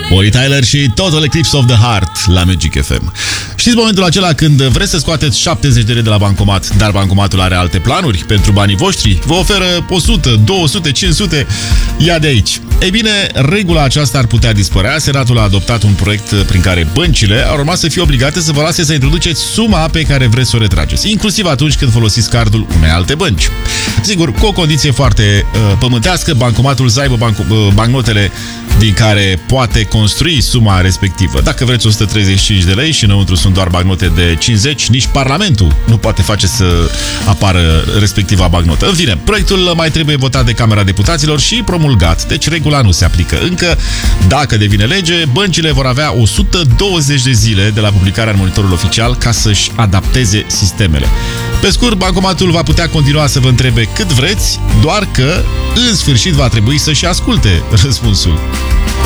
Bonnie Tyler și Total Eclipse of the Heart la Magic FM. Știți momentul acela când vreți să scoateți 70 de lei de la bancomat, dar bancomatul are alte planuri pentru banii voștri? Vă oferă 100, 200, 500? Ia de aici! Ei bine, regula aceasta ar putea dispărea. Senatul a adoptat un proiect prin care băncile au rămas să fie obligate să vă lase să introduceți suma pe care vreți să o retrageți, inclusiv atunci când folosiți cardul unei alte bănci. Sigur, cu o condiție foarte pământească, bancomatul să aibă bancnotele din care poate construi suma respectivă. Dacă vreți 135 de lei și înăuntru sunt doar bancnote de 50, nici Parlamentul nu poate face să apară respectiva bancnotă. În fine, proiectul mai trebuie votat de Camera Deputaților și promulgat, deci regula nu se aplică. Încă, dacă devine lege, băncile vor avea 120 de zile de la publicarea în monitorul oficial ca să-și adapteze sistemele. Pe scurt, bancomatul va putea continua să vă întrebe cât vreți, doar că, în sfârșit, va trebui să-și asculte răspunsul.